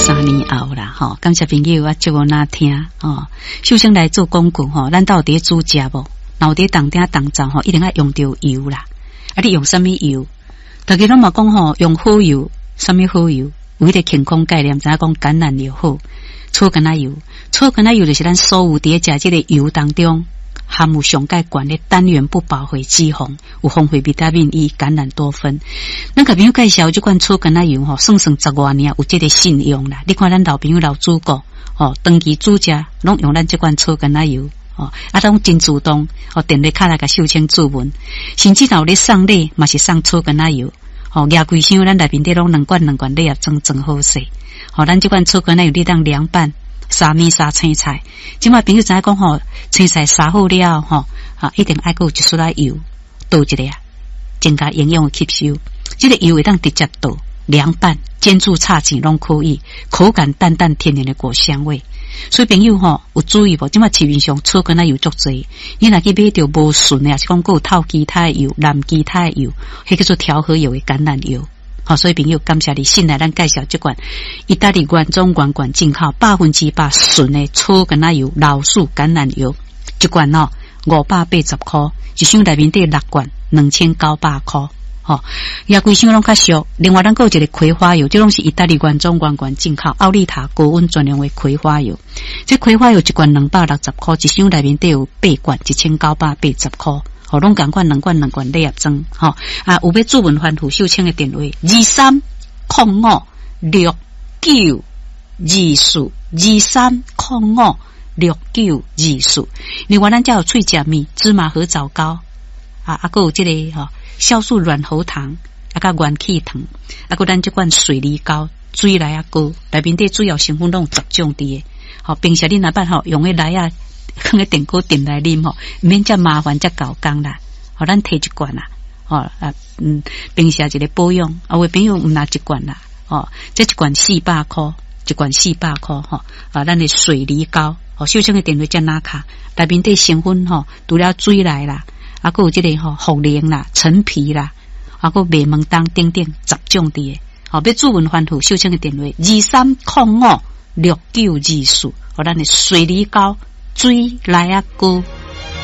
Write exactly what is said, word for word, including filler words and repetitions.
三年后啦，吼，感谢朋友啊，祝我那听哦。首先来做广告吼，咱到底煮食无？那有伫当顶当灶吼，一定要用到油啦。啊，你用什么油？大家拢嘛讲吼，用好油，什么好油？有迄个健康概念，知影讲橄榄油好，粗橄榄油，粗橄榄油就是咱所有伫食即个油当中含有上介悬的单元不饱和脂肪，有丰富维他命 E、橄榄多酚。咱甲朋友介绍即款粗橄榄油吼，算算十外年有即个信用啦。你看咱老朋友老主顾哦，长期煮食拢用咱即款粗橄榄油哦，啊，拢真主动哦，电话卡来甲秀清注文，甚至有咧送礼嘛是送粗橄榄油。哦，牙规箱咱内面底拢两罐两罐，你也装装好势。哦，咱即款粗橄榄油你当凉拌、沙米、沙青菜。即摆朋友知影讲吼，青菜杀好了吼，啊，一定爱有一撮仔油倒一个啊，增加营养的吸收。这个油会当直接倒凉拌、煎煮、炒糋拢可以，口感淡淡天然的果香味。所以朋友吼有注意无？即摆市面上粗橄榄油足侪，你若去买着无顺的，也是讲有透基态油、蓝基态油，迄叫做调和油的橄榄油。好，所以朋友感谢你，信来咱介绍这款意大利原装原罐进口百分之百纯的粗橄榄油、老树橄榄油，一罐哦五百八十块，一箱内面得六罐，两千九百块。吼，也规箱拢较俗。另外，咱还有一个葵花油，这拢是意大利原装原罐进口奥利塔高温专用的葵花油。这葵花油一罐两百六十块，一箱内面得有八罐，一千九百八十块。吼，拢共款两罐两罐礼盒装。吼啊，有要注文番户秀清的电话：二三零五六九二四二三零五六九二四。另外，咱才有脆甲米、芝麻和枣糕啊，啊，还有这个吼。酵素软喉糖，啊，甲元气糖，啊，佮咱这款水梨膏，水来啊膏，内面底主要成分拢十种伫诶。好，平时你若捌吼用诶来啊，放喺电锅电来啉吼，免遮麻烦遮搞工啦。好，咱摕一罐啦，哦啊嗯，平时一个保养，啊，有朋友毋拿一罐啦，哦，这一罐四百块，一罐四百块吼，啊，咱诶水梨膏，哦，小清诶电话遮拿卡，内面底成分吼，除了水来啦。啊，还有这个吼茯苓啦、陈皮啦，啊，还有麦门冬等等十种的。好，要注文番户秀清的电话：二三零五六九二四。和咱的水梨膏、水来啊膏。